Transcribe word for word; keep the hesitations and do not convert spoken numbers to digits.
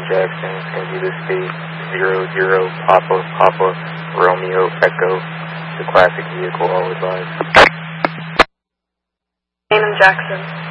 Jackson. It's going to be the state zero zero Papa Papa Romeo Echo. The classic vehicle always lies. Raymond Jackson.